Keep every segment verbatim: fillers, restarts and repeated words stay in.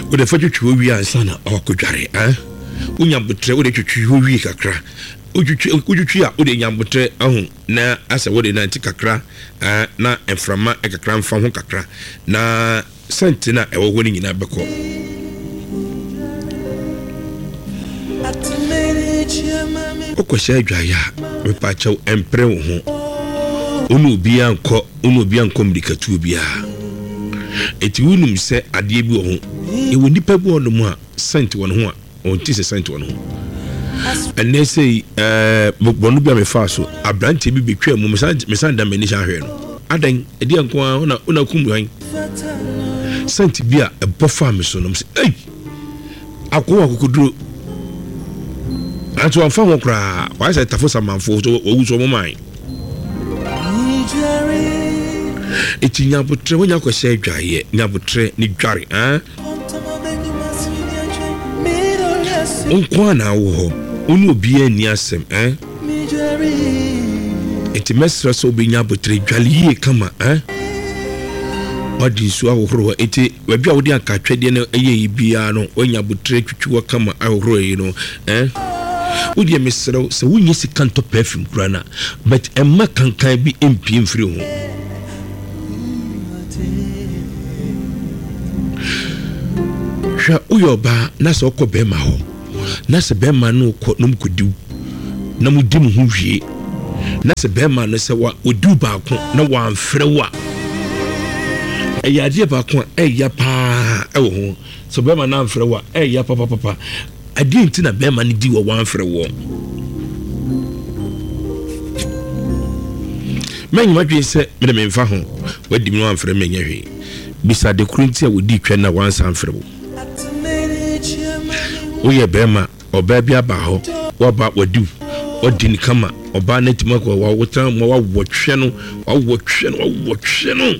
wo de fa twetwe wi ansa na okodware eh unyambotre wo de twetwe wi kakra ujutwi ujutwi a wo de nyambotre ahu na asa wo de na nti kakra eh na enframa e kakra mfa ho kakra na sentina e wo ni nyina beko okwese adwaya me pa chaw empre wo ho onu obi anko onu obi anko mdikatu obi a eti wunum se ade bi wo ho e wo nipa bi wo no mu a sent wo no ho a on ti se sent wo no ho ene sei eh bonu bi a me fa so abrante bi betwa mu mesan da mani sha hwe no adan edi anko a ona ona kumu han sent bi a ebofa me so no se ei akwa akukuduro anto amfa ho kra why say tafosa manfo so owu so mo man eti nyabotre wonya ko se adwaye nyabotre ni dware eh onkwa na wo onu obi ani asem eh eti mesra so obi nyabotre dwale yie kama eh odi so ahoro eti wabi a wodi aka twede na eye bia no onyabotre twitwa kama ahoro yi no eh odi mesra so wonye sikanto perfume krana but emma kankan bi empie mfiri ho uyoba na so ko bema ho na se bema no ko nom kodiu na mudi mu ho hwie na se bema no se wa odiu ba ko na wa amfre wa eyade ba ko eya pa e wo ho so bema na amfre wa eya papa papa adi nti na bema ni di wo wa amfre wo men ma dwe se me me mfa ho wadi mi wa amfre me nya hwe bisa de kurunti a wodi twa na wan san amfre wo oye bema oba bia ba ho woba wadu odin kama oba na tima ko wa wotan mo wa wotwe no wa wotwe no wa wotwe no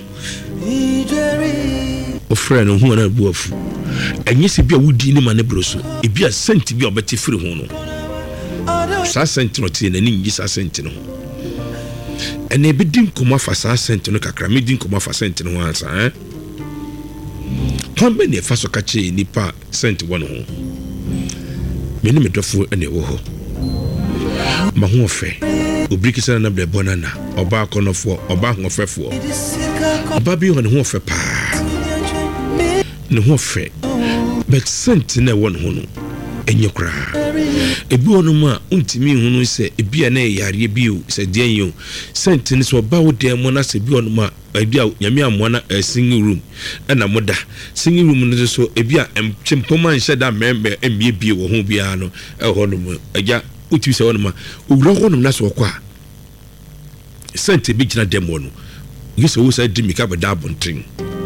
o friend hu na bu afu enye se bia wudi ni ma ne broso e bia sent bia obeti firi ho no sa sent no tie na ni ngi sa sent no ene be din koma fa sa sent no kakra me din koma fa sent no ansa eh kwambe ne fa so ka che nipa sent wo no ho meni medofo ene wo ho ma ho fe obriki sana na blebona na oba akonofo oba ho fefo oba bi ho ne ho fe pa ne ho fe but sent na wo no ho no enye kra ebi ono ma untimi hunu se ebi na yare bi o se den yo sent ne so ba wo den mo na se bi ono ma ebi a nyame amwa na singing room na moda singing room no so ebi a empempoma nhyɛ da member emie bi wo ho bia no e ho no mo agya uti se ono ma owura ho no na so kwa sent bi gina dem no yese wo sa di mika ba da bontin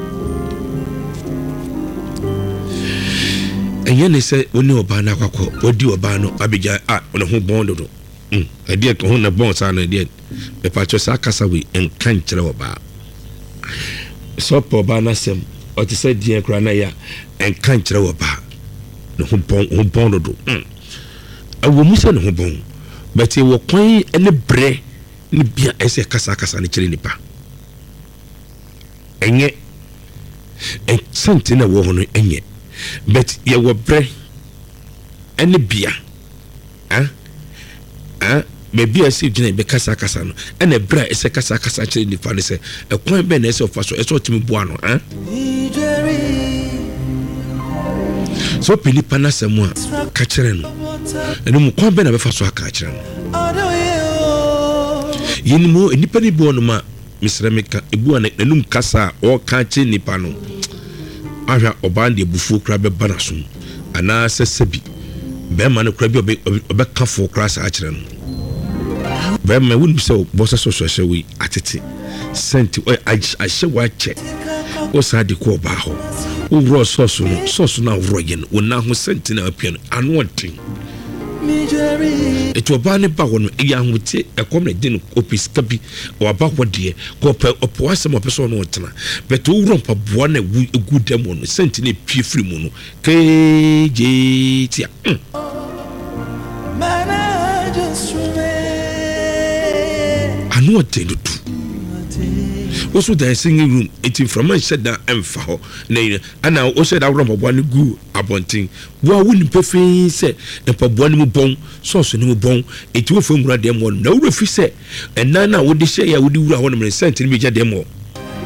enye ne se woni oba na kwakọ wodi oba no abija a ono ho bondo do mm ade ko ho na bon sa na de e pa cho sa kasa we enkan kire oba so po ba na sem o ti se die kra na ya enkan kire oba no ho bon ho bondo do mm awo mu se no ho bon but e wo kwan ene bre ni bia ese kasa kasa ne kire nipa enye en sentina wo ho no enye but ye wo bre ene bia ah ah me bia si gina be kasa kasa no ene bra ese kasa kasa kire ni fa ne se e kwan be na ese ofa so ese otimi boa no ah so pilipa na semu a ka kire no ene mu kwan be na be fa so aka kire no yini mo enipa ni bo no ma misremeka ebu na enum kasa o ka kire nipa no ahwa obande bufu kra be banaso ana sesebi be ma no kra bi obe kafo kra sa akire no be ma wonu se bosa so so hyewe atete sent o ahyewa che o sa de ko ba ho o wro so so no so so na wro ye no na ho sent na apia no anu ontin eto ba ne ba wono e ya hote e kom na din opiska bi o ba hode ko pe opo asem opeso no otena but o wro pa bo na egu dem no sent na pie firi mu no keje tia anu ontin do also the singing room eti from man said that emfa ho na ana o said that ro bobo ne gu abontin wo woni pefe se epaboa ne mu bon so so ne mu bon eti wo fam wura dem won na wo fi se ena na wo de hye ya wo di wura ho no me sent ne bi ja dem ho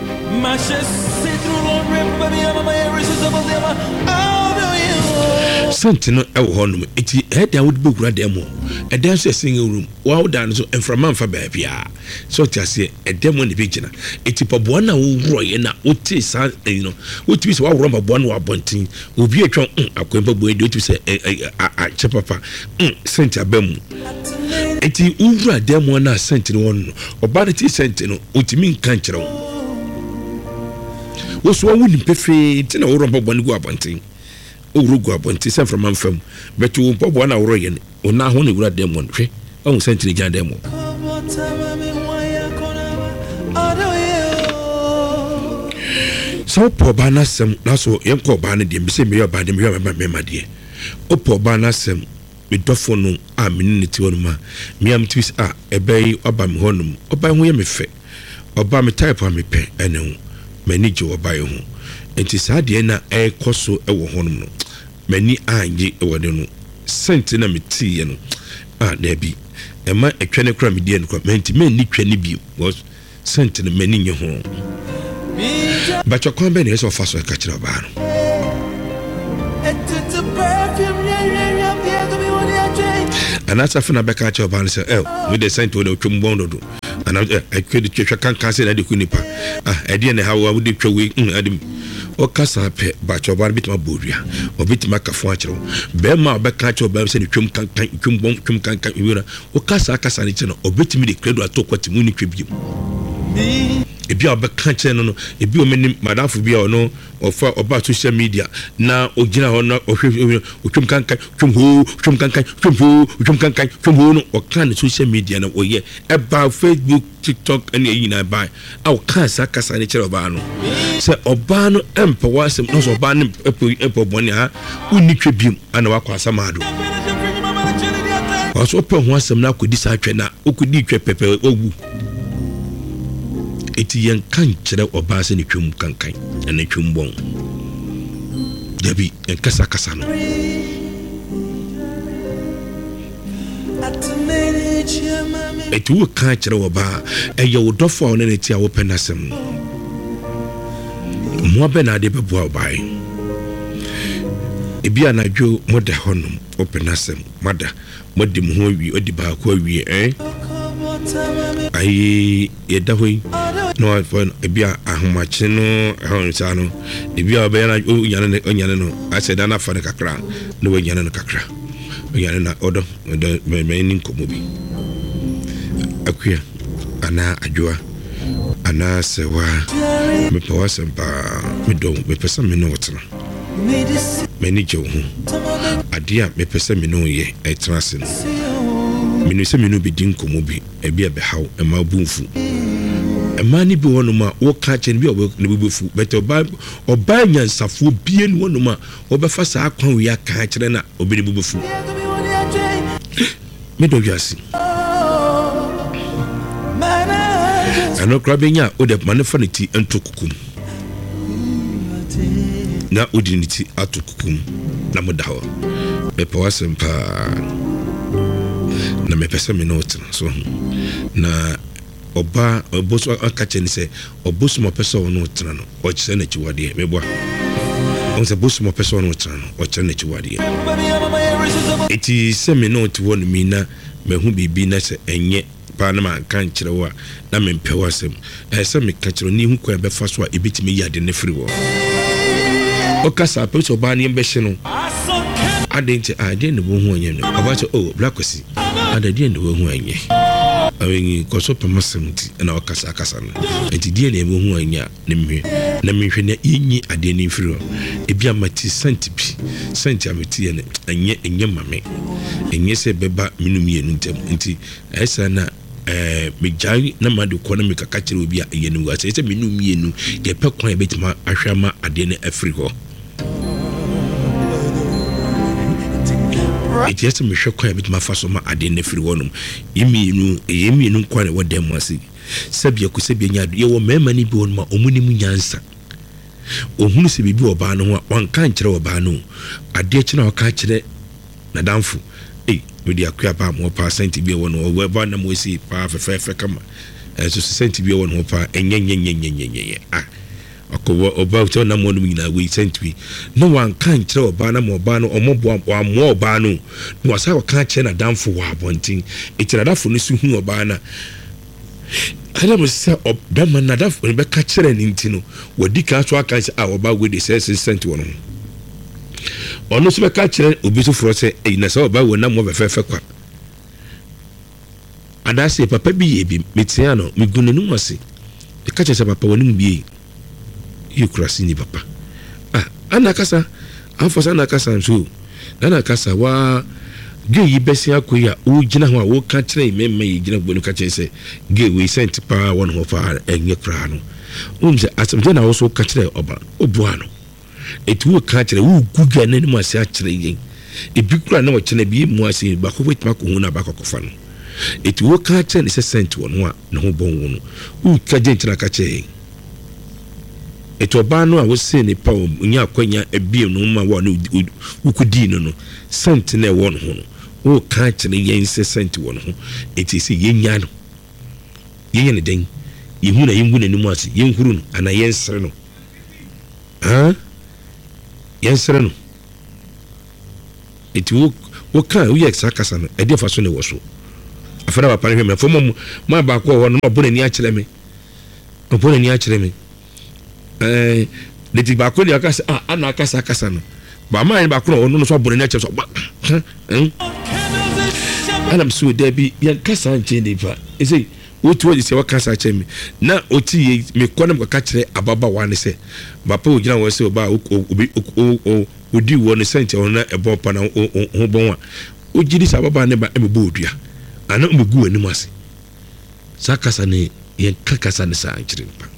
Sentino ewo honum eti head would be wura dem ho e dan so singing room wa wo dan so enframa mfa ba bia so tiase e dem ne bi gina eti paboa na wo roye na wo ti sa you know wo ti so wa woro paboa na wa bontin obi atwa akwempa bo edi ti se a che papa sent abam eti wura dem na sentino won oba na ti sentino otimi nkan kire wo wo so wo ni pefe ti na woro paboa ne gu abontin urugu abonti sem from amfam betu pobo na woro ye ona ho ne wura dem won hwe on sentire jan dem so po ba na sem na so yen ko ba ne dem bi se me yo ba dem yo me me de o po ba na sem me dofo no a me ni ti won ma me am twis a ebei oba me honum oba ho ye me fe oba me type a me pe ene ho mani je oba ye ho enti sa de na e koso e wo honum no mani anje e wode no senti na meti ye no ah da bi e ma etwene kra me die no kra menti mani twene bi was senti na mani nye ho ba chokon be ne so faso e ka kira ba no anasa fina be ka kira ba no se eh we de senti wona twum bon do ana e kwedi twetwa kan kan se na de kunipa ah e de ne ha wo de twawe adim o kasa pe ba chobar bitma boria o bitma kafo akiro be ma obeka cho ba se ni twum kan kan twum bom twum kan kan wira o kasa kasa ni cheno o bitmi de credo atokoti mu ni twebiem ebi obeka che no no ebi o menim madafo bia ono ofa oba social media na ogina ho no o twum kan kan twum ho twum kan kan twum ho twum kan kan twum ho no o kan social media na o ye e ba Facebook TikTok and you na buy au kasa kasa ni chero ba no se oba no empa wasem no so oba no epo epo boni ha uni twebiem ana wakwa mado waso pe ho asem na akodi sa atwe na okodi twe pepe ogu eti yen kan kire oba se ni twum kankan na twum bon dabi en kasa kasa no eti wo kan kire oba eye wo dofo ne ne ti a wo penasem mo be na de bebo obai ebi anadwo mo de honum o penasem mada mo de mo ho wi odi ba ko wi eh ai ye da hoi no afon ebi ahomache no ehon sa no ebi oba na onyane ne onyane no aseda na fa ne kakra no we nyane no kakra onyane na odo odo me me ni nkomo bi akuya ana adwoa ana sewa me pawa sempa me do me pesa me no wotna me ni je ho adia me pesa me no ye etrase no me no se me no bi din komo bi e bi e be haw e ma bunfu e ma ni bi wono ma wo ka che ni bi obo ne bufu but oba oba nyansafo bie ni wono ma obefa sa akwan wi aka kire na obi ne bufu me do yasi ano krabenya o de manefanity entokukum na odinity atokukum na modaho be pawasempa na me pesa me note so na oba oboso akache ni se oboso mo pesa wo note no o chise na chiwade me boa on se boso mo pesa wo note no o chise na chiwade eti se me note wo no mi na me hu bibi na se enye pa na man kan kire wo na me mpewa sem e se me ka kire ni hu kwa be fa so a ebitimi yade ne free wo o kasa pe so ba ni mbe hye no adenti ade ne bo hu anye no aba che oh blakosi adade ne bo hu anye awengi ko so pe masemti na o kasa kasa no enti die ne bo hu anye ne mhwe na mhwe na yin ade ne free wo ebi amati senti bi senti amati ne anye enye mame enye se beba minum ye nuntem enti esa na eh mejai na madu ko na mekaka kire obi a ye nu ase se minum ye nu ye pe kwan betima ahwama ade ne afri ho it yes me hwe kwa bit ma fa so ma ade na firi wonum yemienu yemienu kwa ne wodem ase sabia ku sabia nya ye wo mema ni bi wonuma omunimu nyansa ohunu se bibi oba no ho wanka nkire oba no ade kina waka kire na danfo eh we akua pa mo pa senti bi wono we ba na mo si pa fe fe kama eh so senti bi wono pa enyenyenyenyenyenye ah akowo oba to na mo no nyina we senti bi no wanka nkire oba na mo oba no omobo amo oba no no wasa waka kire na danfo wa abontin etira dafo no su hu oba na Adam say obama na daf be ka kire ni ntino wadi ka so aka say ah oba we dey say sent wono ono so be ka kire obi so fro say e na say oba we na mo be fefe kwa ada say papa bi ye bi metia no me gunenu ase e ka kire papa woni bi you krasi ni papa ah ana kasa afo ana kasa so ana kasa wa ge yi besi akoya o gina ho a wo ka kire memma yi gina gbonu ka kire se ge we sent pa won ho fa enye kra no um se asem je na wo so ka kire oba obuano etu wo ka kire wo guga na ni mu ase a kire yen e bi kra na wo kire bi mu ase ba ko betima ko hu na ba ko fa no etu wo ka kire ni se sent won ho a na ho bon wo no wo ka je ntira ka kire eto ba no a wo se ni pa o nya akwanya ebie no ma wo no wo kudi no no sent na won ho no o ka kire yen se sent won ho eti se yenya no yenya ne den yehu na yengu na nimu ase yenhuru no ana yensere no ha yensere no eti wo wo ka wo ye sakasa no e de fa so ne wo so afara ba pare me fo mo ma ba ko ho no ma bona ni a kire me ma bona ni a kire me eh de ti ba ko ni aka ah ana aka sakasa no ba ma ni ba ko no no so bona ni a kire so eh Adam so there be yan kasa nche ni fa e say otu oji se wakasa chemi na oti me kwana mka kire ababa wane se bapa ogina wo se oba obi odi wo ne sente ona ebo pa na ho bonwa ogidi sa baba ne ba emebo odua ana mbegu ani mase sakasa ne yen kakasa ne sa anchire pa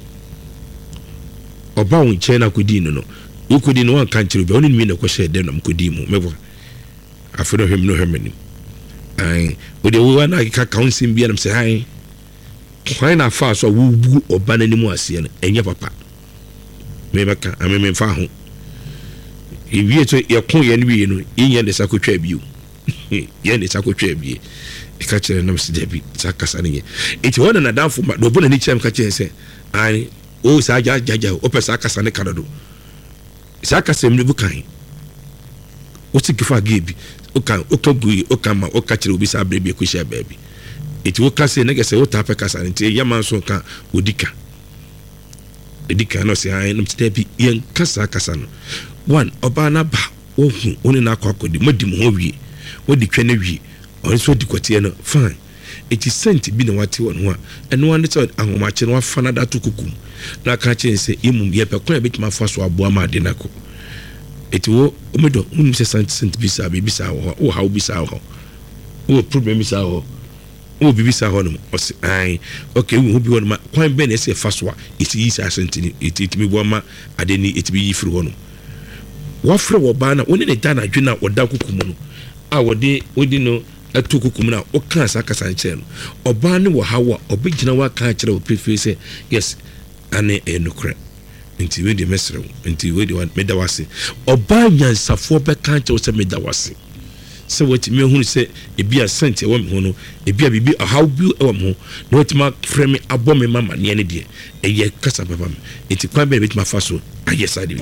oba won che na kodi no no ukodi no wan kanchire be oni mi na ko hye dem na mkodi mu mebo afero hwem no hwemeni ai ode wo na ka council bia nam se hai kwai na fa so wo bu oba na ni mu ase no enye papa me baka ame me fa ho e wie to ye kon ye ni wie no yen de sakotwa bio yen de sakotwa bie e ka kire nam se debi sakasa ne ye eti wona na danfo ma do bona ni chem ka kire se ai o sa ja ja ja o pesa sakasa ne kadado sakasa me bu kan o ti kifa gebi oka oka gui oka ma oka kire obi sa brebe ko hia baabi eti oka se na gese o ta pe kasa nti yaman so ka odika edika no se ai nti bi yen kasa kasa no one oba na ba ohun oni na akwa kodi modi mo ho wie wodi twa na wie on so dikotie no fine eti sent bi na wate won ho a eno ane se ahoma kire no afa na dato kukum na ka kire se imum ye pe kwa betima fa so aboa ma de nako eti wo omedo unum se sent sent bi sa bi sa ho o ha bi sa ho o problem bi sa ho o bi bi sa ho no o se ai okay wo bi won ma kwan be na se fa so a eti yi sa sent ni eti eti mi bo ma ade ni eti bi yi firi ho no wa fre wo ba na woni ne da na dwena oda kukum no a wodi wodi no atu kukum na o kan sa kasa nche no oba ne wo hawa obegina wa kan kire o prefer say yes ane enukre nti we de mesrew nti we de meda wase oba nyansafo be kan kire o se meda wase se wati me hunu se ebia sente wo me hono ebia bibi how bi wo me ho na wati ma frame abome mama ne ne de eye kasa baba me nti kwan be betima fa so ayesa de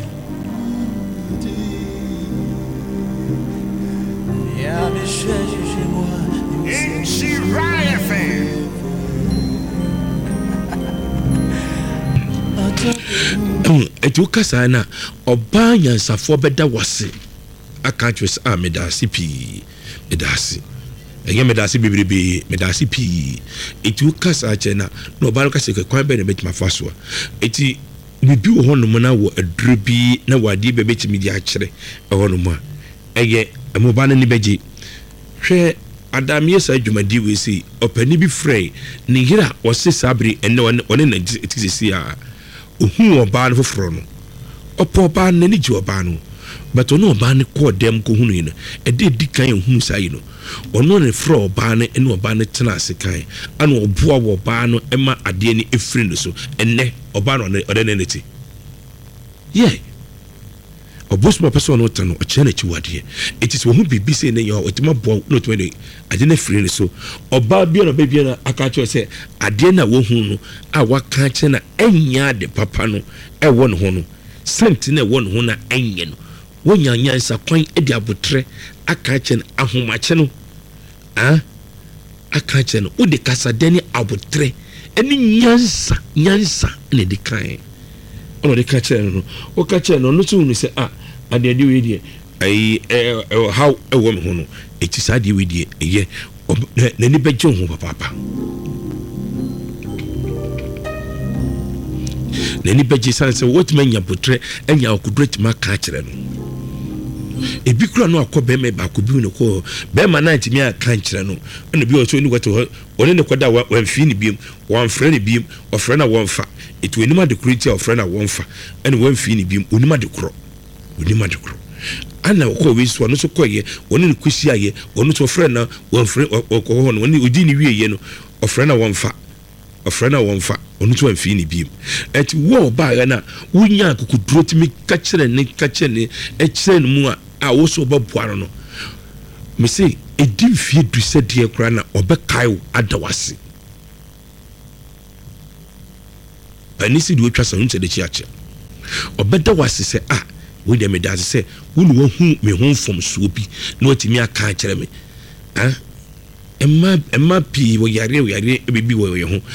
etu kasa na oba nyansafo beda wase aka twes a medasi pi medasi enye medasi bibribi medasi pi etu kasa chena no ba kasa kwan be na betima faso eti bibi wo hono mo na wo adrubi na wade be betimi di akire e hono mo eye amoba na ni beji hwe adamie sa dwumadi we si opani bi frey ni hira wose sabri enne one na etisisi a ohu oba no foforo no opo oba na ni ji oba no but ono ba ne ko dem ko hunu no e de di kan hunu sai no ono ne fro ba ne ene oba ne tena ase kan ana oboa wo ba no e ma ade ni efiri no so enne oba no ode ne neti ye obos ma person no tano o chene chi wade it is wo hu bibi se ne yo otima bo no to ne ade na firi no so oba bi no ba bi na aka cho se ade na wo hu no a waka che na enya de papa no e wo no ho no senti na wo no ho na enye no wonya nyansa kwan e di abotre aka che na ahoma che no ah aka che no wo de kasa deni abotre eni nyansa nyansa ne de kan ono de ka che no o ka che no no so no se ah ade ade we die ai how e wo me ho no e ti sa de we die ye na ni beje ho papa papa na ni beje sa se what manya potre enya okudret ma ka kire no e bi kura no akọ be ba ko bi no ko be ma na ntimi aka kire no na bi o so ni kwato one ne kwada wa mfi ni biem wan frɛ ni biem o frɛ na won fa etu enima de kuriti o frɛ na won fa ene wan fi ni biem onima de kro onima de kro ana ko we so no so koye one ne kusi aye one so frɛ na won frɛ o ko ho no one odi ni wie ye no o frɛ na won fa o frɛ na won fa onu to amfi ni biem eti wo ba ya na wunya akukuduro timi ka kire ne ka kire ne e kire ne mu a a wo so ba buaro no me say edi fie du se de kura na obekayo adawase ani si du atwa sa hunse de chi ache obedawase se ah we de me da se wo nu hu me hu fom so bi na otimi aka kire me ah emma emma pi wo yare wo yare ebibi wo ye ho